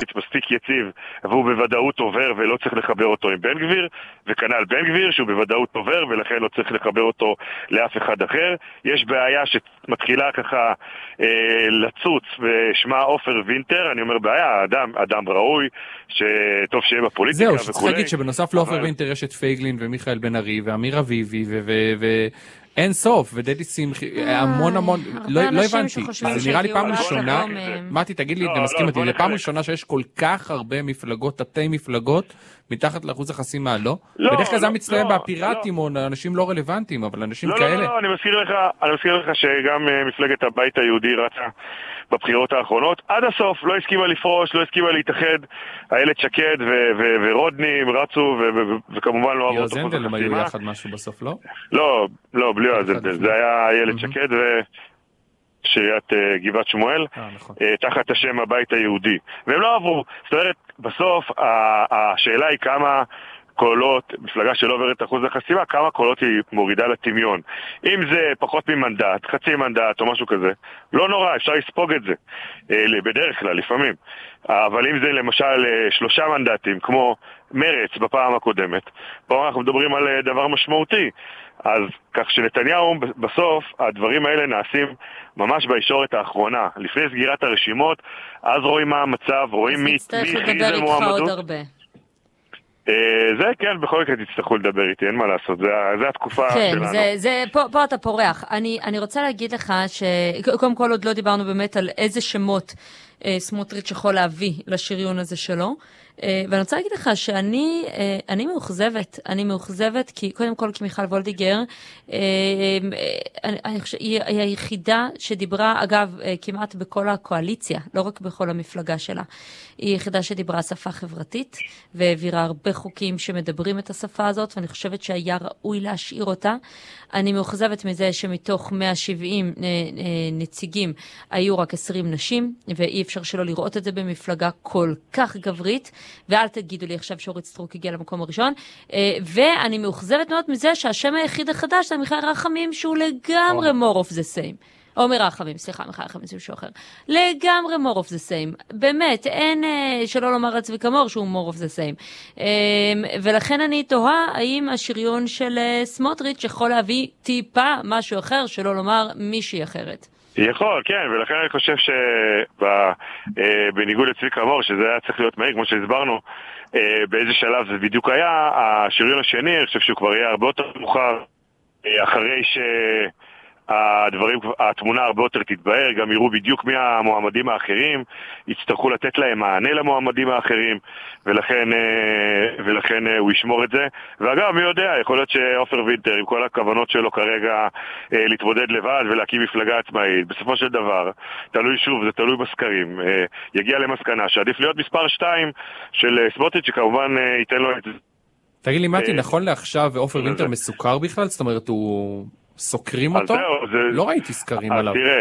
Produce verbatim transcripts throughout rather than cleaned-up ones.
סמוטריץ' מספיק יציב, והוא בוודאות עובר ולא צריך לחבר אותו עם בן גביר, וכנ"ל בן גביר שהוא בוודאות עובר ולכן לא צריך לחבר אותו לאף אחד אחר. יש בעיה שמתחילה ככה אה, לצוץ ושמה עופר וינטר, אני אומר בעיה, אדם, אדם ראוי, שטוב שיהיה בפוליטיקה וכו'. זהו, שצריך להגיד שבנוסף לעופר וינטר יש את פייגלין ומיכאל בן ארי ואמיר אביבי ו... אין סוף, ודדי שמחי, המון המון, לא הבנתי, זה נראה לי פעם ראשונה, מתי תגיד לי, אני מסכים אותי, זה פעם ראשונה שיש כל כך הרבה מפלגות, תתי מפלגות, מתחת לאחוז החסימה, לא? בדרך כלל זה מצטער בפיראטים או אנשים לא רלוונטיים, אבל אנשים כאלה. לא, לא, אני מזכיר לך, אני מזכיר לך שגם מפלגת הבית היהודי רצה בבחירות האחרונות, עד הסוף לא הסכימה לפרוש, לא הסכימה להתאחד, איילת שקד ורודני רצו, וכמובן לא עברו את אחוז החסימה. יועז הנדל, הם היו יחד משהו בסוף, לא? לא, לא, בלי יועז הנדל, זה היה איילת שקד ושריית גבעת שמואל, תחת השם הבית היהודי, והם לא עברו. זאת אומרת, בסוף השאלה היא כמה קולות, מפלגה שלא עוברת אחוז החסימה, כמה קולות היא מורידה לטמיון. אם זה פחות ממנדט, חצי מנדט או משהו כזה, לא נורא, אפשר לספוג את זה. בדרך כלל, לפעמים. אבל אם זה למשל שלושה מנדטים, כמו מרץ בפעם הקודמת, פה אנחנו מדברים על דבר משמעותי. אז כך שנתניהו בסוף, הדברים האלה נעשים ממש בישורת האחרונה. לפני סגירת הרשימות, אז רואים מה המצב, רואים מי הכריז על מועמדות. זה כן, בכל מקרה תצטרכו לדבר איתי, אין מה לעשות, זה, זה התקופה כן, שלנו. זה, זה, פה, פה אתה פורח. אני, אני רוצה להגיד לך שקודם כל עוד לא דיברנו באמת על איזה שמות אה, סמוטריץ' יכול להביא לשריון הזה שלו, אה, ואני רוצה להגיד לך שאני אה, אני מאוכזבת, אני מאוכזבת כי קודם כל כמיכל וולדיגר, אה, אני, אני חושב, היא, היא היחידה שדיברה, אגב, אה, כמעט בכל הקואליציה, לא רק בכל המפלגה שלה, היא היחידה שדיברה שפה חברתית, והעבירה הרבה חוקים שמדברים את השפה הזאת, ואני חושבת שהיה ראוי להשאיר אותה. אני מאוכזבת מזה שמתוך מאה ושבעים נציגים היו רק עשרים נשים, ואי אפשר שלא לראות את זה במפלגה כל כך גברית, ואל תגידו לי עכשיו שאורית סטרוק הגיע למקום הראשון, ואני מאוכזבת מאוד מזה שהשם היחיד החדש זה מיכאל רחמים, שהוא לגמרי more of the same. עומר רחמים, סליחה, מיכאל רחמים זה משהו אחר. לגמרי more of the same. באמת, אין, שלא לומר צביקה מור שהוא more of the same. ולכן אני תוהה האם השריון של סמוטריץ' יכול להביא טיפה משהו אחר, שלא לומר מישהי אחרת. יכול, כן, ולכן אני חושב שבניגוד לצביקה מור, שזה היה צריך להיות מהיר, כמו שהסברנו, באיזה שלב זה בדיוק היה, השריון השני, אני חושב שהוא כבר יהיה הרבה יותר מאוחר, אחרי ש... הדברים, התמונה הרבה יותר תתבהר, גם יראו בדיוק מי המועמדים האחרים, יצטרכו לתת להם מענה למועמדים האחרים, ולכן, ולכן הוא ישמור את זה. ואגב, מי יודע, יכול להיות שעופר וינטר, עם כל הכוונות שלו כרגע להתמודד לבד ולהקים מפלגה עצמאית, בסופו של דבר, תלוי שוב, זה תלוי בסקרים, יגיע למסקנה שעדיף להיות מספר שתיים של סמוטריץ' שכמובן ייתן לו את זה. תגיד לי, מתי, נכון לעכשיו ועופר וינטר מסוכר בכלל? זאת אומרת, הוא... סוקרים אותו? זה... לא ראיתי סקרים עליו. תראה,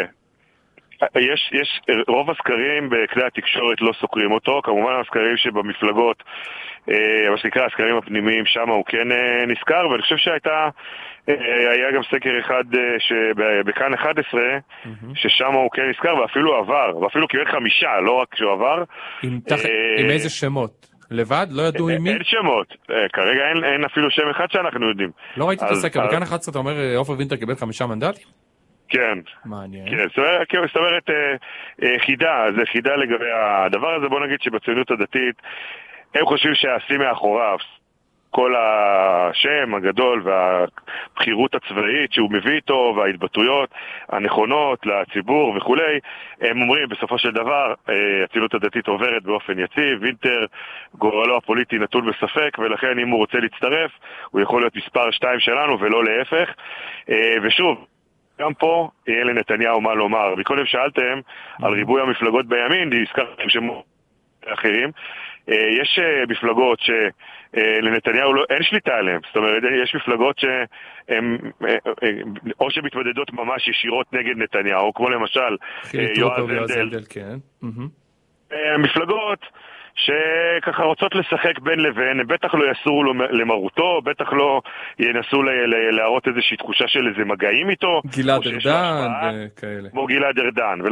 יש, יש, רוב הסקרים בכלי התקשורת לא סוקרים אותו, כמובן הסקרים שבמפלגות, אה, מה שנקרא, הסקרים הפנימיים שם הוא כן אה, נזכר, ואני חושב שהייתה, אה, היה גם סקר אחד אה, שבכאן אחת עשרה, mm-hmm. ששם הוא כן נזכר ואפילו עבר, ואפילו קיבל חמישה, לא רק שהוא עבר. עם, תח... אה, עם איזה שמות? לבד? לא ידעו עם מי? אין שמות. כרגע אין, אין אפילו שם אחד שאנחנו יודעים. לא ראיתי את הסקר. בכאן אחת עשרה אתה אומר, עופר וינטר קיבל חמישה מנדטים? כן. מעניין. כן, זאת אומרת, חידה, זה חידה לגבי הדבר הזה. בוא נגיד שבציונות הדתית, הם חושבים שהעשי מאחוריו, כל השם הגדול והבחירות הצבאית שהוא מביא איתו וההתבטאויות הנכונות לציבור וכו', הם אומרים בסופו של דבר הציונות הדתית עוברת באופן יציב, וינטר גורלו הפוליטי נתון בספק, ולכן אם הוא רוצה להצטרף הוא יכול להיות מספר שתיים שלנו ולא להפך. ושוב, גם פה יהיה לנתניהו מה לומר. מקודם שאלתם על ריבוי המפלגות בימין, הזכרתם שמות אחרים, יש מפלגות שלנתניהו לא, אין שליטה עליהן, זאת אומרת יש מפלגות שהן או שמתמודדות ממש ישירות נגד נתניהו, כמו למשל יועז הנדל, מפלגות שככה רוצות לשחק בין לבין, הם בטח לא יסורו למרותו, בטח לא ינסו להראות איזושהי תחושה של איזה מגעים איתו, גלעד ארדן וכאלה, כמו גלעד ארדן.